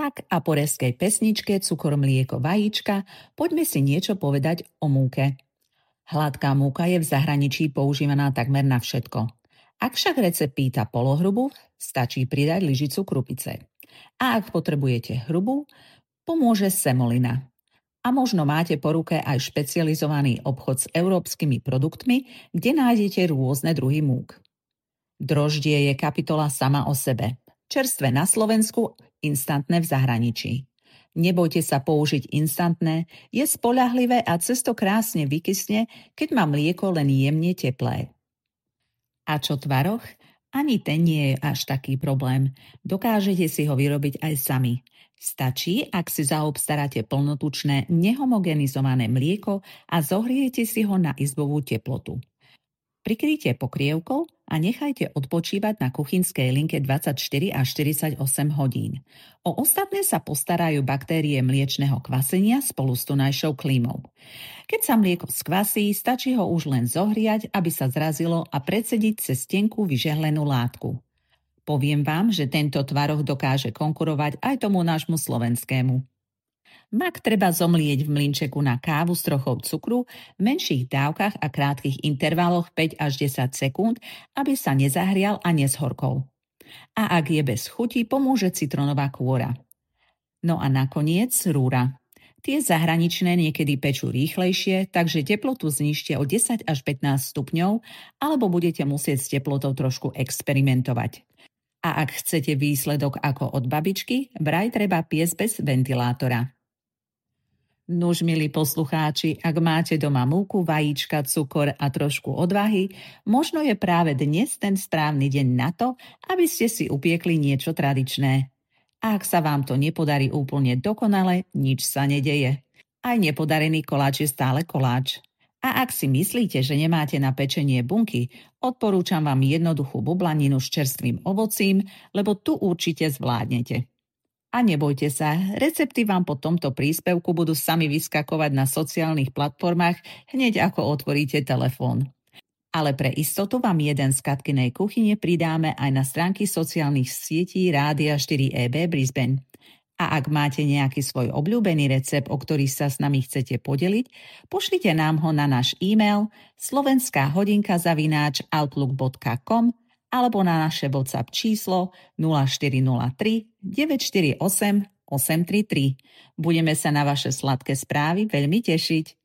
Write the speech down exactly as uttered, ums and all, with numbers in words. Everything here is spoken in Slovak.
Tak a po reskej pesničke Cukor, mlieko, vajíčka poďme si niečo povedať o múke. Hladká múka je v zahraničí používaná takmer na všetko. Ak však recept pýta polohrubú, stačí pridať lyžicu krupice. A ak potrebujete hrubú, pomôže semolina. A možno máte po ruke aj špecializovaný obchod s európskymi produktmi, kde nájdete rôzne druhy múk. Droždie je kapitola sama o sebe. Čerstvé na Slovensku, instantné v zahraničí. Nebojte sa použiť instantné, je spoľahlivé a cesto krásne vykysne, keď má mlieko len jemne teplé. A čo tvaroh? Ani ten nie je až taký problém. Dokážete si ho vyrobiť aj sami. Stačí, ak si zaobstaráte plnotučné, nehomogenizované mlieko a zohriete si ho na izbovú teplotu. Prikryjte pokrievkou a nechajte odpočívať na kuchynskej linke dvadsaťštyri až štyridsaťosem hodín. O ostatné sa postarajú baktérie mliečneho kvasenia spolu s tunajšou klímou. Keď sa mlieko skvasí, stačí ho už len zohriať, aby sa zrazilo a predsediť cez tenkú vyžehlenú látku. Poviem vám, že tento tvaroh dokáže konkurovať aj tomu nášmu slovenskému. Mak treba zomlieť v mlynčeku na kávu s trochou cukru v menších dávkach a krátkych intervaloch päť až desať sekúnd, aby sa nezahrial a nezhorkol. A ak je bez chuti, pomôže citronová kôra. No a nakoniec rúra. Tie zahraničné niekedy pečú rýchlejšie, takže teplotu znižte o desať až pätnásť stupňov, alebo budete musieť s teplotou trošku experimentovať. A ak chcete výsledok ako od babičky, vraj treba piesť bez ventilátora. Nuž, milí poslucháči, ak máte doma múku, vajíčka, cukor a trošku odvahy, možno je práve dnes ten správny deň na to, aby ste si upiekli niečo tradičné. A ak sa vám to nepodarí úplne dokonale, nič sa nedeje. Aj nepodarený koláč je stále koláč. A ak si myslíte, že nemáte na pečenie bunky, odporúčam vám jednoduchú bublaninu s čerstvým ovocím, lebo tu určite zvládnete. A nebojte sa, recepty vám po tomto príspevku budú sami vyskakovať na sociálnych platformách hneď ako otvoríte telefón. Ale pre istotu vám jeden z Katkinej kuchyne pridáme aj na stránky sociálnych sietí Rádia štyri é bé Brisbane. A ak máte nejaký svoj obľúbený recept, o ktorý sa s nami chcete podeliť, pošlite nám ho na náš e-mail slovenská hodinka zavináč outlook bodka com alebo na naše WhatsApp číslo nula štyri nula tri deväť štyri osem osem tri tri. Budeme sa na vaše sladké správy veľmi tešiť.